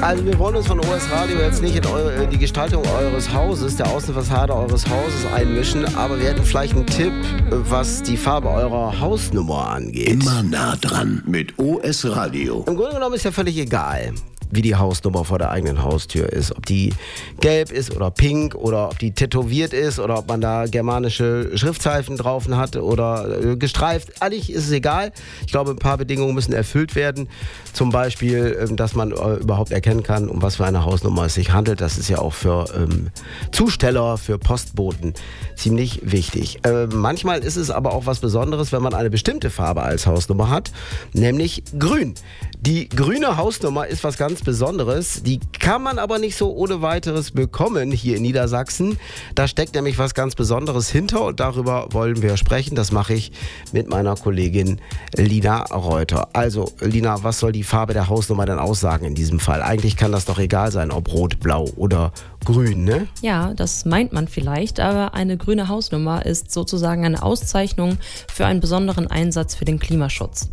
Also wir wollen uns von OS Radio jetzt nicht in die Gestaltung eures Hauses, der Außenfassade eures Hauses einmischen, aber wir hätten vielleicht einen Tipp, was die Farbe eurer Hausnummer angeht. Immer nah dran mit OS Radio. Im Grunde genommen ist ja völlig egal, wie die Hausnummer vor der eigenen Haustür ist. Ob die gelb ist oder pink oder ob die tätowiert ist oder ob man da germanische Schriftzeichen drauf hat oder gestreift. Eigentlich ist es egal. Ich glaube, ein paar Bedingungen müssen erfüllt werden. Zum Beispiel, dass man überhaupt erkennen kann, um was für eine Hausnummer es sich handelt. Das ist ja auch für Zusteller, für Postboten ziemlich wichtig. Manchmal ist es aber auch was Besonderes, wenn man eine bestimmte Farbe als Hausnummer hat, nämlich grün. Die grüne Hausnummer ist was ganz Besonderes. Die kann man aber nicht so ohne weiteres bekommen hier in Niedersachsen. Da steckt nämlich was ganz Besonderes hinter und darüber wollen wir sprechen. Das mache ich mit meiner Kollegin Lina Reuter. Also Lina, was soll die Farbe der Hausnummer denn aussagen in diesem Fall? Eigentlich kann das doch egal sein, ob rot, blau oder grün, ne? Ja, das meint man vielleicht, aber eine grüne Hausnummer ist sozusagen eine Auszeichnung für einen besonderen Einsatz für den Klimaschutz.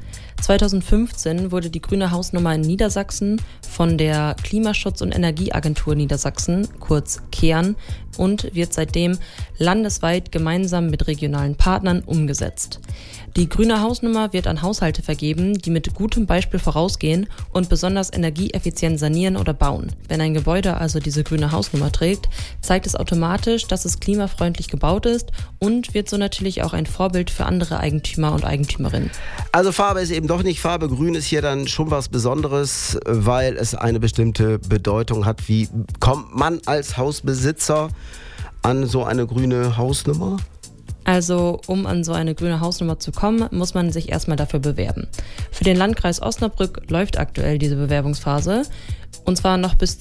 2015 wurde die grüne Hausnummer in Niedersachsen von der Klimaschutz- und Energieagentur Niedersachsen, kurz KEAN, und wird seitdem landesweit gemeinsam mit regionalen Partnern umgesetzt. Die grüne Hausnummer wird an Haushalte vergeben, die mit gutem Beispiel vorausgehen und besonders energieeffizient sanieren oder bauen. Wenn ein Gebäude also diese grüne Hausnummer trägt, zeigt es automatisch, dass es klimafreundlich gebaut ist und wird so natürlich auch ein Vorbild für andere Eigentümer und Eigentümerinnen. Also Farbe ist eben doch nicht Farbe. Grün ist hier dann schon was Besonderes, weil es eine bestimmte Bedeutung hat. Wie kommt man als Hausbesitzer an so eine grüne Hausnummer? Also, um an so eine grüne Hausnummer zu kommen, muss man sich erstmal dafür bewerben. Für den Landkreis Osnabrück läuft aktuell diese Bewerbungsphase. Und zwar noch bis